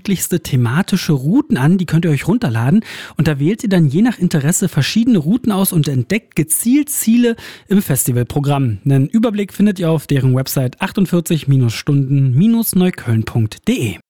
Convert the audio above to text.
unterschiedlichste thematische Routen an, die könnt ihr euch runterladen und da wählt ihr dann je nach Interesse verschiedene Routen aus und entdeckt gezielt Ziele im Festivalprogramm. Einen Überblick findet ihr auf deren Website 48-Stunden-Neukölln.de.